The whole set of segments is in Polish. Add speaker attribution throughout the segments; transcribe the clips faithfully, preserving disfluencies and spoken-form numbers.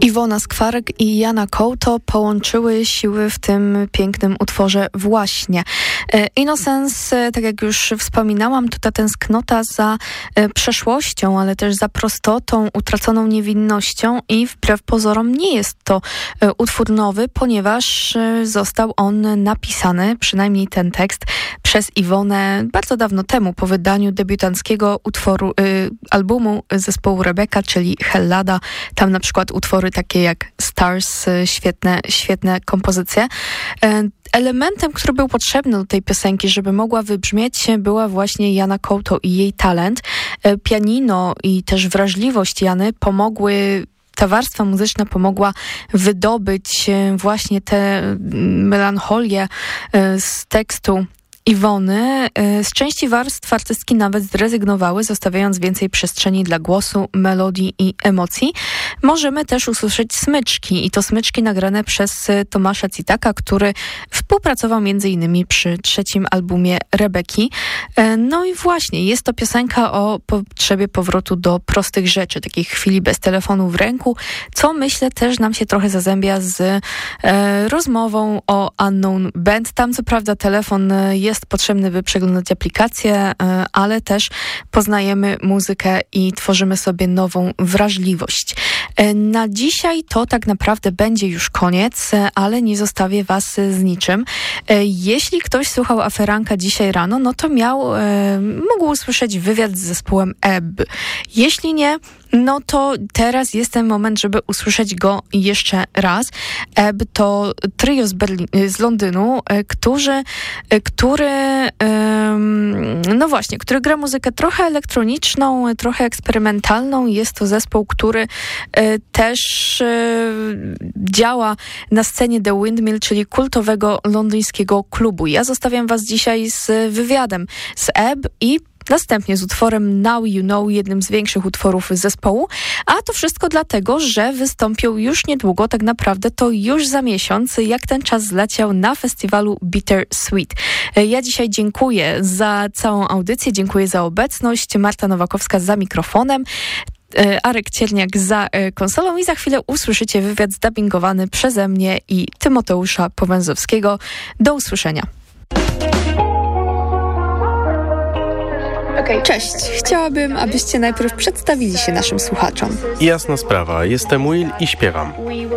Speaker 1: Iwona Skwarek i Jana Kołto połączyły siły w tym pięknym utworze właśnie. Innocence, tak jak już wspominałam, to ta tęsknota za przeszłością, ale też za prostotą, utraconą niewinnością i wbrew pozorom nie jest to utwór nowy, ponieważ został on napisany, przynajmniej ten tekst, przez Iwonę bardzo dawno temu, po wydaniu debiutanckiego utworu, y, albumu zespołu Rebecca, czyli Hellada. Tam na przykład utwory takie jak Stars, świetne, świetne kompozycje. Elementem, który był potrzebny do tej piosenki, żeby mogła wybrzmieć, była właśnie Jana Kołto i jej talent. Pianino i też wrażliwość Jany pomogły, ta warstwa muzyczna pomogła wydobyć właśnie tę melancholię z tekstu Iwony. Z części warstw artystki nawet zrezygnowały, zostawiając więcej przestrzeni dla głosu, melodii i emocji. Możemy też usłyszeć smyczki i to smyczki nagrane przez Tomasza Citaka, który współpracował między innymi przy trzecim albumie Rebeki. No i właśnie, jest to piosenka o potrzebie powrotu do prostych rzeczy, takich chwili bez telefonu w ręku, co myślę też nam się trochę zazębia z e, rozmową o Unknown Band. Tam co prawda telefon jest potrzebny, by przeglądać aplikacje, ale też poznajemy muzykę i tworzymy sobie nową wrażliwość. Na dzisiaj to tak naprawdę będzie już koniec, ale nie zostawię was z niczym. Jeśli ktoś słuchał Aferanka dzisiaj rano, no to miał, mógł usłyszeć wywiad z zespołem E B. Jeśli nie, no to teraz jest ten moment, żeby usłyszeć go jeszcze raz. E B to trio z, Berlin- z Londynu, którzy, który, no właśnie, który gra muzykę trochę elektroniczną, trochę eksperymentalną. Jest to zespół, który też działa na scenie The Windmill, czyli kultowego londyńskiego klubu. Ja zostawiam was dzisiaj z wywiadem z E B i następnie z utworem Now You Know, jednym z większych utworów zespołu, a to wszystko dlatego, że wystąpią już niedługo, tak naprawdę to już za miesiąc, jak ten czas zleciał na festiwalu Bitter Sweet. Ja dzisiaj dziękuję za całą audycję, dziękuję za obecność, Marta Nowakowska za mikrofonem, Arek Cierniak za konsolą i za chwilę usłyszycie wywiad zdubbingowany przeze mnie i Tymoteusza Powęzowskiego. Do usłyszenia. Cześć, chciałabym, abyście najpierw przedstawili się naszym słuchaczom.
Speaker 2: Jasna sprawa, jestem Will i śpiewam.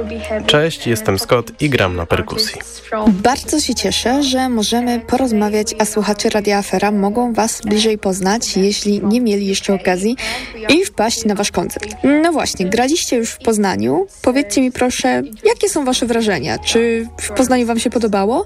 Speaker 2: Cześć, jestem Scott i gram na perkusji.
Speaker 1: Bardzo się cieszę, że możemy porozmawiać, a słuchacze Radia Afera mogą was bliżej poznać, jeśli nie mieli jeszcze okazji, i wpaść na wasz koncert. No właśnie, graliście już w Poznaniu. Powiedzcie mi proszę, jakie są wasze wrażenia? Czy w Poznaniu wam się podobało?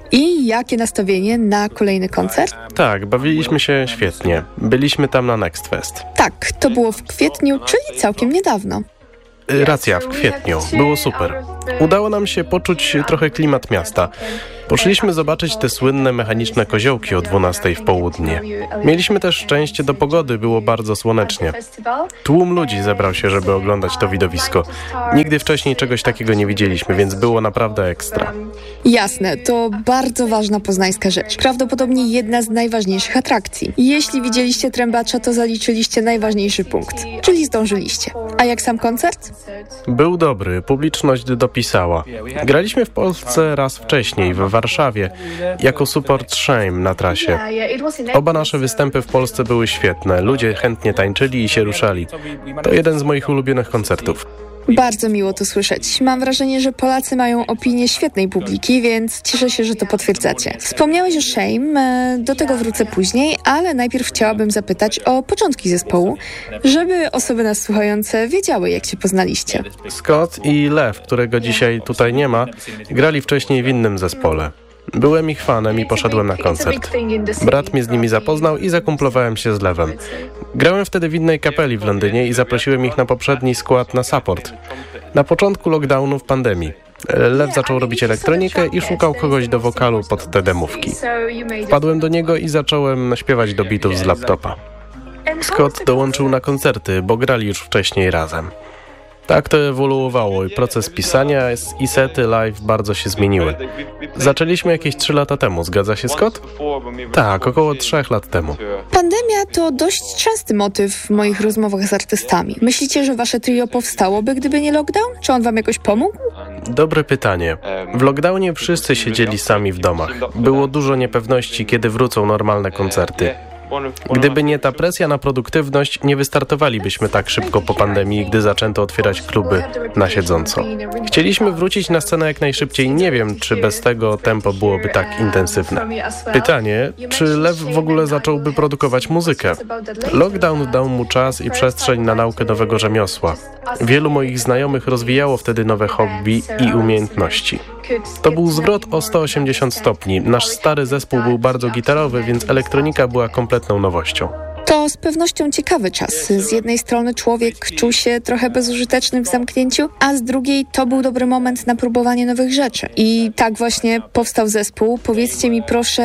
Speaker 1: I jakie nastawienie na kolejny koncert?
Speaker 2: Tak, bawiliśmy się świetnie. Byliśmy tam na Next Fest.
Speaker 1: Tak, to było w kwietniu, czyli całkiem niedawno.
Speaker 2: Racja, w kwietniu. Było super. Udało nam się poczuć trochę klimat miasta. Poszliśmy zobaczyć te słynne mechaniczne koziołki o dwunastej w południe. Mieliśmy też szczęście do pogody, było bardzo słonecznie. Tłum ludzi zebrał się, żeby oglądać to widowisko. Nigdy wcześniej czegoś takiego nie widzieliśmy, więc było naprawdę ekstra.
Speaker 1: Jasne, to bardzo ważna poznańska rzecz. Prawdopodobnie jedna z najważniejszych atrakcji. Jeśli widzieliście Trębacza, to zaliczyliście najważniejszy punkt, czyli zdążyliście. A jak sam koncert?
Speaker 2: Był dobry, publiczność dopisała. Graliśmy w Polsce raz wcześniej, w Warszawie, jako support Shame na trasie. Oba nasze występy w Polsce były świetne, ludzie chętnie tańczyli i się ruszali. To jeden z moich ulubionych koncertów.
Speaker 1: Bardzo miło to słyszeć. Mam wrażenie, że Polacy mają opinię świetnej publiki, więc cieszę się, że to potwierdzacie. Wspomniałeś o Shame, do tego wrócę później, ale najpierw chciałabym zapytać o początki zespołu, żeby osoby nas słuchające wiedziały, jak się poznaliście.
Speaker 2: Scott i Lew, którego dzisiaj tutaj nie ma, grali wcześniej w innym zespole. Byłem ich fanem i poszedłem na koncert. Brat mnie z nimi zapoznał i zakumplowałem się z Lewem. Grałem wtedy w innej kapeli w Londynie i zaprosiłem ich na poprzedni skład na support. Na początku lockdownu w pandemii. Lew zaczął robić elektronikę i szukał kogoś do wokalu pod te demówki. Wpadłem do niego i zacząłem śpiewać do bitów z laptopa. Scott dołączył na koncerty, bo grali już wcześniej razem. Tak to ewoluowało i proces pisania i sety live bardzo się zmieniły. Zaczęliśmy jakieś trzy lata temu, zgadza się, Scott? Tak, około trzech lat temu.
Speaker 1: Pandemia to dość częsty motyw w moich rozmowach z artystami. Myślicie, że wasze trio powstałoby, gdyby nie lockdown? Czy on wam jakoś pomógł?
Speaker 2: Dobre pytanie. W lockdownie wszyscy siedzieli sami w domach. Było dużo niepewności, kiedy wrócą normalne koncerty. Gdyby nie ta presja na produktywność, nie wystartowalibyśmy tak szybko po pandemii, gdy zaczęto otwierać kluby na siedząco. Chcieliśmy wrócić na scenę jak najszybciej. Nie wiem, czy bez tego tempo byłoby tak intensywne. Pytanie, czy Lew w ogóle zacząłby produkować muzykę? Lockdown dał mu czas i przestrzeń na naukę nowego rzemiosła. Wielu moich znajomych rozwijało wtedy nowe hobby i umiejętności. To był zwrot o sto osiemdziesiąt stopni. Nasz stary zespół był bardzo gitarowy, więc elektronika była kompletną nowością.
Speaker 1: To z pewnością ciekawy czas. Z jednej strony człowiek czuł się trochę bezużyteczny w zamknięciu, a z drugiej to był dobry moment na próbowanie nowych rzeczy. I tak właśnie powstał zespół. Powiedzcie mi proszę,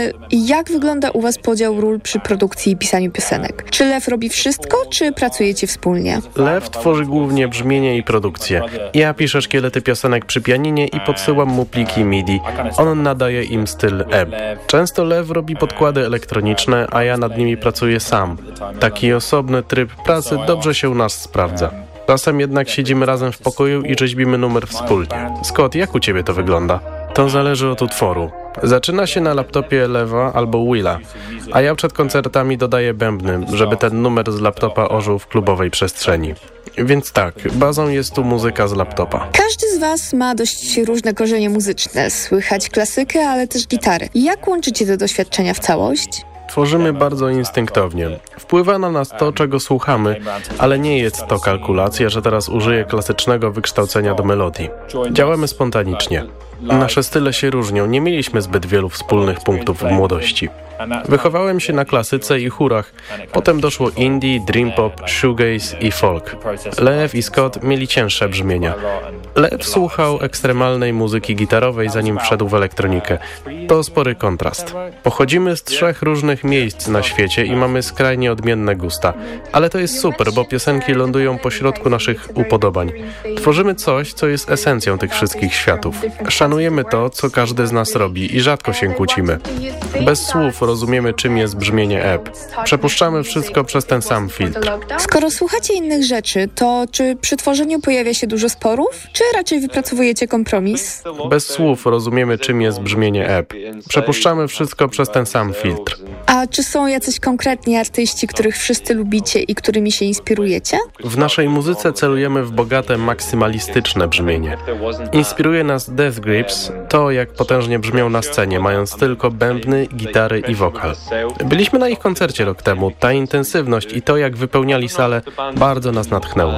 Speaker 1: jak wygląda u was podział ról przy produkcji i pisaniu piosenek? Czy Lew robi wszystko, czy pracujecie wspólnie?
Speaker 2: Lew tworzy głównie brzmienie i produkcję. Ja piszę szkielety piosenek przy pianinie i podsyłam mu pliki M I D I. On nadaje im styl E B. Często Lew robi podkłady elektroniczne, a ja nad nimi pracuję sam. Taki osobny tryb pracy dobrze się u nas sprawdza. Czasem jednak siedzimy razem w pokoju i rzeźbimy numer wspólnie. Scott, jak u ciebie to wygląda? To zależy od utworu. Zaczyna się na laptopie Lewa albo Willa, a ja przed koncertami dodaję bębny, żeby ten numer z laptopa ożył w klubowej przestrzeni. Więc tak, bazą jest tu muzyka z laptopa.
Speaker 1: Każdy z was ma dość różne korzenie muzyczne. Słychać klasykę, ale też gitary. Jak łączycie te doświadczenia w całość?
Speaker 2: Tworzymy bardzo instynktownie. Wpływa na nas to, czego słuchamy, ale nie jest to kalkulacja, że teraz użyję klasycznego wykształcenia do melodii. Działamy spontanicznie. Nasze style się różnią, nie mieliśmy zbyt wielu wspólnych punktów w młodości. Wychowałem się na klasyce i chórach, potem doszło indie, dream pop, shoegaze i folk. Lew i Scott mieli cięższe brzmienia. Lew słuchał ekstremalnej muzyki gitarowej, zanim wszedł w elektronikę. To spory kontrast. Pochodzimy z trzech różnych miejsc na świecie i mamy skrajnie odmienne gusta. Ale to jest super, bo piosenki lądują pośrodku naszych upodobań. Tworzymy coś, co jest esencją tych wszystkich światów. Szanujemy to, co każdy z nas robi i rzadko się kłócimy. Bez słów rozumiemy, czym jest brzmienie E B. Przepuszczamy wszystko przez ten sam filtr.
Speaker 1: Skoro słuchacie innych rzeczy, to czy przy tworzeniu pojawia się dużo sporów, czy raczej wypracowujecie kompromis?
Speaker 2: Bez słów rozumiemy, czym jest brzmienie E B. Przepuszczamy wszystko przez ten sam filtr.
Speaker 1: A czy są jacyś konkretni artyści, których wszyscy lubicie i którymi się inspirujecie?
Speaker 2: W naszej muzyce celujemy w bogate, maksymalistyczne brzmienie. Inspiruje nas Death Grips, to jak potężnie brzmią na scenie, mając tylko bębny, gitary i wokal. Byliśmy na ich koncercie rok temu. Ta intensywność i to, jak wypełniali salę, bardzo nas natchnęło.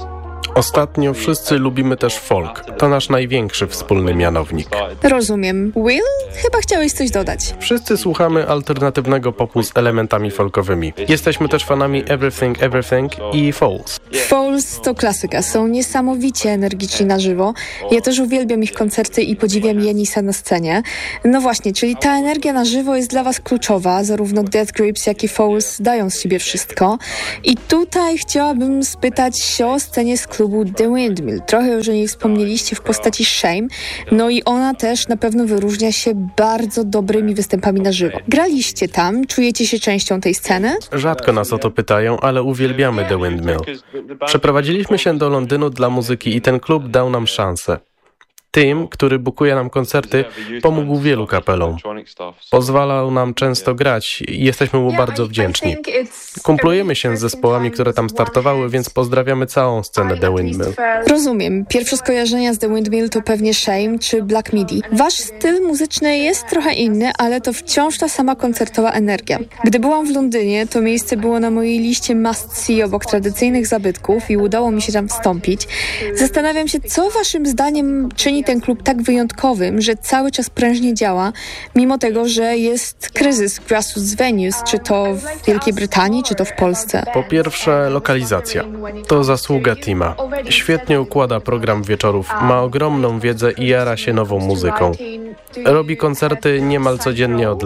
Speaker 2: Ostatnio wszyscy lubimy też folk. To nasz największy wspólny mianownik.
Speaker 1: Rozumiem. Will? Chyba chciałeś coś dodać.
Speaker 2: Wszyscy słuchamy alternatywnego popu z elementami folkowymi. Jesteśmy też fanami Everything Everything i Falls.
Speaker 1: Falls to klasyka. Są niesamowicie energiczni na żywo. Ja też uwielbiam ich koncerty i podziwiam Janisa na scenie. No właśnie, czyli ta energia na żywo jest dla was kluczowa. Zarówno Death Grips, jak i Falls dają z siebie wszystko. I tutaj chciałabym spytać się o scenie z klubu The Windmill. Trochę już o niej wspomnieliście w postaci Shame. No i ona też na pewno wyróżnia się bardzo dobrymi występami na żywo. Graliście tam? Czujecie się częścią tej sceny?
Speaker 2: Rzadko nas o to pytają, ale uwielbiamy The Windmill. Przeprowadziliśmy się do Londynu dla muzyki i ten klub dał nam szansę. Tym, który bukuje nam koncerty, pomógł wielu kapelom. Pozwalał nam często grać i jesteśmy mu bardzo wdzięczni. Kumplujemy się z zespołami, które tam startowały, więc pozdrawiamy całą scenę The Windmill.
Speaker 1: Rozumiem. Pierwsze skojarzenia z The Windmill to pewnie Shame czy Black Midi. Wasz styl muzyczny jest trochę inny, ale to wciąż ta sama koncertowa energia. Gdy byłam w Londynie, to miejsce było na mojej liście must see obok tradycyjnych zabytków i udało mi się tam wstąpić. Zastanawiam się, co waszym zdaniem czyni ten klub tak wyjątkowym, że cały czas prężnie działa, mimo tego, że jest kryzys grassroots venues, czy to w Wielkiej Brytanii, czy to w Polsce.
Speaker 2: Po pierwsze, lokalizacja. To zasługa Tima. Świetnie układa program wieczorów, ma ogromną wiedzę i jara się nową muzyką. Robi koncerty niemal codziennie od lat.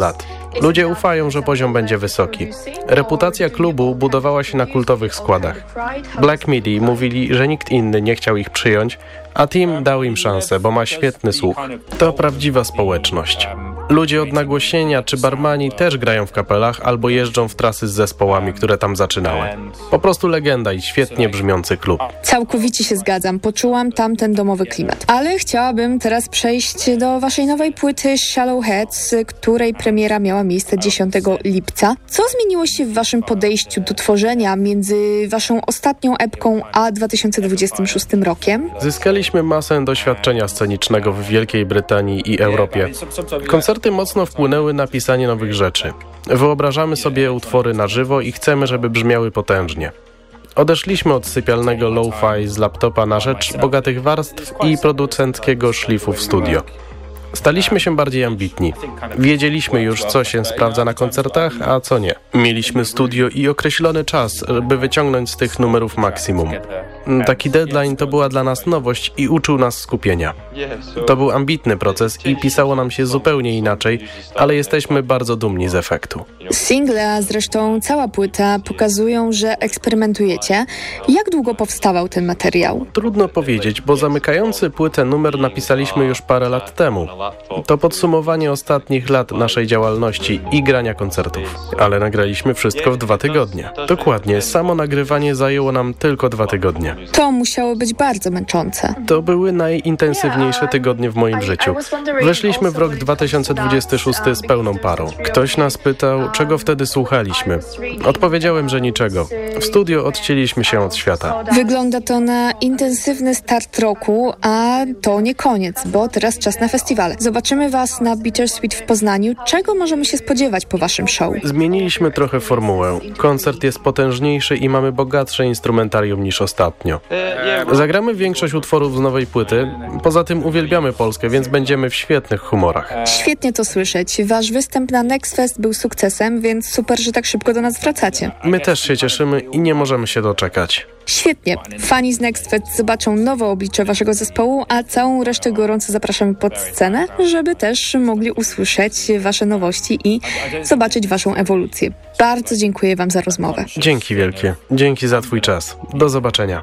Speaker 2: Ludzie ufają, że poziom będzie wysoki. Reputacja klubu budowała się na kultowych składach. Black Midi mówili, że nikt inny nie chciał ich przyjąć, a Tim dał im szansę, bo ma świetny słuch. To prawdziwa społeczność. Ludzie od nagłośnienia czy barmani też grają w kapelach albo jeżdżą w trasy z zespołami, które tam zaczynały. Po prostu legenda i świetnie brzmiący klub.
Speaker 1: Całkowicie się zgadzam. Poczułam tamten domowy klimat. Ale chciałabym teraz przejść do waszej nowej płyty Shallow Heads, której premiera miała miejsce dziesiątego lipca. Co zmieniło się w waszym podejściu do tworzenia między waszą ostatnią epką a dwa tysiące dwudziestym szóstym rokiem?
Speaker 2: Zyskaliśmy masę doświadczenia scenicznego w Wielkiej Brytanii i Europie. Koncerty mocno wpłynęły na pisanie nowych rzeczy. Wyobrażamy sobie utwory na żywo i chcemy, żeby brzmiały potężnie. Odeszliśmy od sypialnego lo-fi z laptopa na rzecz bogatych warstw i producenckiego szlifu w studio. Staliśmy się bardziej ambitni. Wiedzieliśmy już, co się sprawdza na koncertach, a co nie. Mieliśmy studio i określony czas, by wyciągnąć z tych numerów maksimum. Taki deadline to była dla nas nowość i uczył nas skupienia. To był ambitny proces i pisało nam się zupełnie inaczej, ale jesteśmy bardzo dumni z efektu.
Speaker 1: Single, a zresztą cała płyta pokazują, że eksperymentujecie. Jak długo powstawał ten materiał?
Speaker 2: Trudno powiedzieć, bo zamykający płytę numer napisaliśmy już parę lat temu. To podsumowanie ostatnich lat naszej działalności i grania koncertów. Ale nagraliśmy wszystko w dwa tygodnie. Dokładnie, samo nagrywanie zajęło nam tylko dwa tygodnie.
Speaker 1: To musiało być bardzo męczące.
Speaker 2: To były najintensywniejsze tygodnie w moim życiu. Weszliśmy w rok dwa tysiące dwudziesty szósty z pełną parą. Ktoś nas pytał, czego wtedy słuchaliśmy. Odpowiedziałem, że niczego. W studio odcięliśmy się od świata.
Speaker 1: Wygląda to na intensywny start roku, a to nie koniec, bo teraz czas na festiwale. Zobaczymy was na Bittersweet w Poznaniu. Czego możemy się spodziewać po waszym show?
Speaker 2: Zmieniliśmy trochę formułę. Koncert jest potężniejszy i mamy bogatsze instrumentarium niż ostatnio. Zagramy większość utworów z nowej płyty. Poza tym uwielbiamy Polskę, więc będziemy w świetnych humorach.
Speaker 1: Świetnie to słyszeć. Wasz występ na Next Fest był sukcesem, więc super, że tak szybko do nas wracacie.
Speaker 2: My też się cieszymy i nie możemy się doczekać.
Speaker 1: Świetnie. Fani z Next Fest zobaczą nowe oblicze waszego zespołu, a całą resztę gorąco zapraszamy pod scenę, żeby też mogli usłyszeć wasze nowości i zobaczyć waszą ewolucję. Bardzo dziękuję wam za rozmowę.
Speaker 2: Dzięki wielkie. Dzięki za twój czas. Do zobaczenia.